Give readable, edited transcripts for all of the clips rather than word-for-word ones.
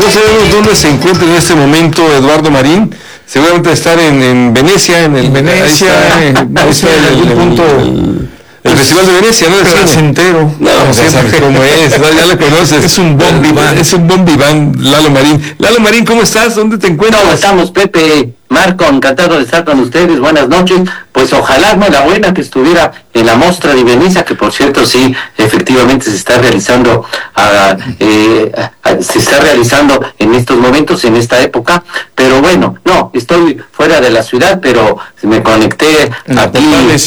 No sabemos dónde se encuentra en este momento Eduardo Marín. Seguramente estar en Venecia, en Venecia, ahí está el punto. El Festival de Venecia, ¿no? Placentero. No, ya sabes cómo es, ¿no? Ya lo conoces. Es un bon vivant. Es un bon vivant, Lalo Marín. Lalo Marín, ¿cómo estás? ¿Dónde te encuentras? ¿Cómo estamos, Pepe? Marco, encantado de estar con ustedes. Buenas noches. Pues ojalá, ¿no? La buena que estuviera en la Mostra de Venecia, que por cierto sí, efectivamente se está realizando en estos momentos, en esta época, pero bueno, no, estoy fuera de la ciudad, pero me conecté aquí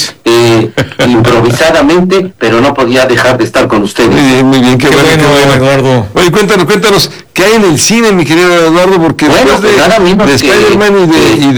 improvisadamente, pero no podía dejar de estar con ustedes. Muy bien, qué bueno, Eduardo. Oye, cuéntanos, ¿qué hay en el cine, mi querido Eduardo? Porque bueno, después de Spider-Man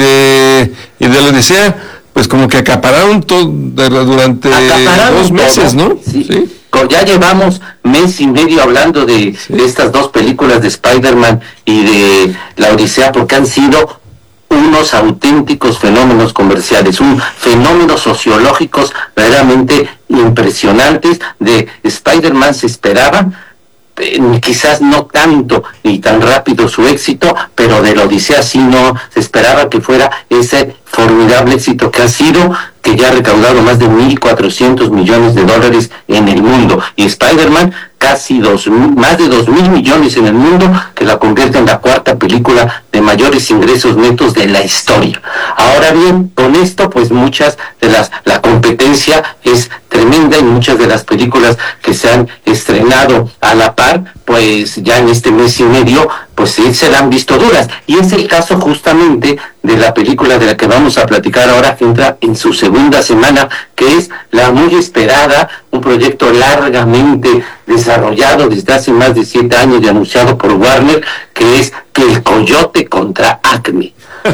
y de la Odisea, pues como que acapararon todo durante 2 meses, todo, ¿no? Sí. Ya llevamos mes y medio hablando de estas dos películas de Spider-Man y de la Odisea, porque han sido unos auténticos fenómenos comerciales, fenómenos sociológicos verdaderamente impresionantes. De Spider-Man se esperaba, quizás no tanto y tan rápido su éxito, pero de la Odisea sí no se esperaba que fuera ese formidable éxito que ha sido, que ya ha recaudado más de 1.400 millones de dólares en el mundo, y Spider-Man casi más de 2.000 millones en el mundo, que la convierte en la cuarta película de mayores ingresos netos de la historia. Ahora bien, con esto pues la competencia es tremenda, y muchas de las películas que se han estrenado a la par, pues ya en este mes y medio, pues sí se la han visto duras, y es el caso justamente de la película de la que vamos a platicar ahora, que entra en su segunda semana, que es la muy esperada, un proyecto largamente desarrollado desde hace más de 7 años y anunciado por Warner, que es El Coyote contra Acme.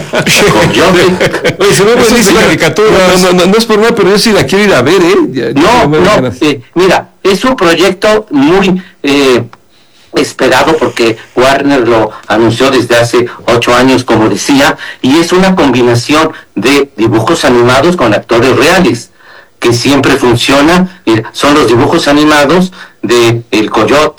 Coyote. Oye, se ve buenísima caricatura. No es por nada, pero yo sí la quiero ir a ver, ¿eh? Mira, es un proyecto muy esperado, porque Warner lo anunció desde hace 8 años, como decía, y es una combinación de dibujos animados con actores reales, que siempre funciona. Son los dibujos animados de El Coyote,